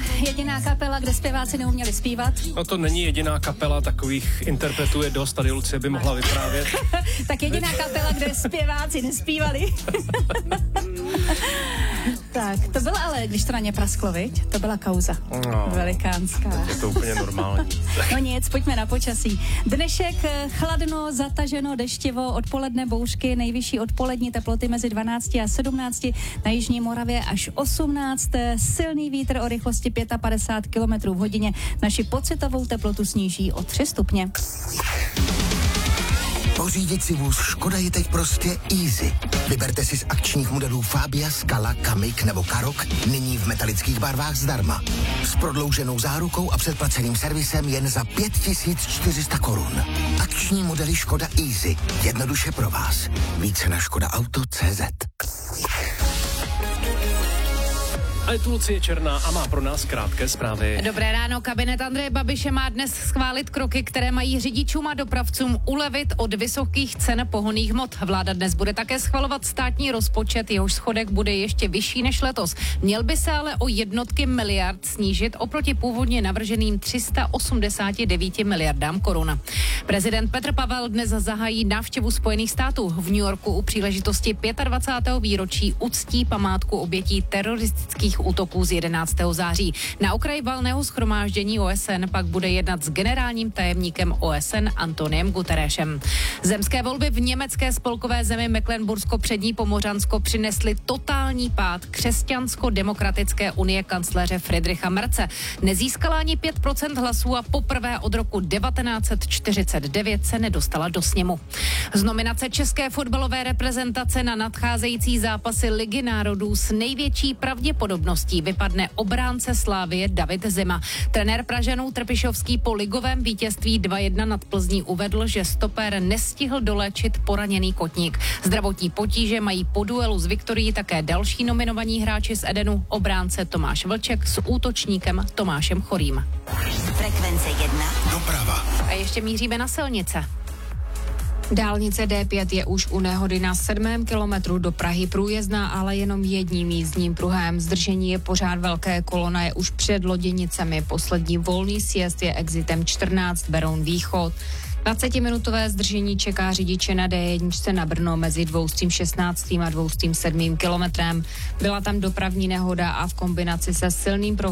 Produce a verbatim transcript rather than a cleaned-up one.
jediná kapela, kde zpěváci neuměli zpívat. No to není jediná kapela, takových interpretů je dost, tady Lucie by mohla vyprávět. Tak jediná kapela, kde zpěváci nespívali. Tak, to byla ale, když to na ně prasklo, viď? To byla kauza. No, velikánská. je to úplně normální. No nic, pojďme na počasí. Dnešek chladno, zataženo, deštivo, odpoledne bouřky, nejvyšší odpolední teploty mezi dvanácti a sedmnácti, na jižní Moravě až osmnáct, silný vítr o rychlosti padesát pět kilometrů v hodině, naši pocitovou teplotu sníží o tři stupně. Pořídit si vůz Škoda je teď prostě easy. Vyberte si z akčních modelů Fabia, Scala, Kamiq nebo Karoq nyní v metalických barvách zdarma. S prodlouženou zárukou a předplaceným servisem jen za pět tisíc čtyři sta korun. Akční modely Škoda Easy. Jednoduše pro vás. Více na škoda auto tečka cé zet. A je tu Lucie Černá a má pro nás krátké zprávy. Dobré ráno, kabinet Andreje Babiše má dnes schválit kroky, které mají řidičům a dopravcům ulevit od vysokých cen pohonných hmot. Vláda dnes bude také schvalovat státní rozpočet, jehož schodek bude ještě vyšší než letos. Měl by se ale o jednotky miliard snížit oproti původně navrženým tři sta osmdesát devět miliardám korun. Prezident Petr Pavel dnes zahájí návštěvu Spojených států. V New Yorku u příležitosti dvacátého pátého výročí uctí památku obětí teroristických útoků z jedenáctého září. Na okraji valného shromáždění O S N pak bude jednat s generálním tajemníkem O S N Antoniem Guterresem. Zemské volby v německé spolkové zemi Mecklenbursko-Přední Pomořansko přinesly totální pád křesťansko-demokratické unie kancléře Friedricha Merze. Nezískala ani pět procent hlasů a poprvé od roku devatenáct set čtyřicet devět se nedostala do sněmu. Z nominace české fotbalové reprezentace na nadcházející zápasy Ligy národů s největší pravděpodobností vypadne obránce Slávie David Zima. Trenér Pražanů Trpišovský po ligovém vítězství dva jedna nad Plzní uvedl, že stoper nestihl doléčit poraněný kotník. Zdravotní potíže mají po duelu s Viktorií také další nominovaní hráči z Edenu, obránce Tomáš Vlček s útočníkem Tomášem Chorým. Frekvence jedna. Doprava. A ještě míříme na silnice. Dálnice D pět je už u nehody na sedmém kilometru do Prahy průjezdná, ale jenom jedním jízdním pruhem. Zdržení je pořád velké, kolona je už před Loděnicemi. Poslední volný sjezd je exitem čtrnáct Beroun Východ. dvacetiminutové zdržení čeká řidiče na D jedna na Brno mezi dvěstě šestnáct a dvěstě sedm kilometrem. Byla tam dopravní nehoda a v kombinaci se silným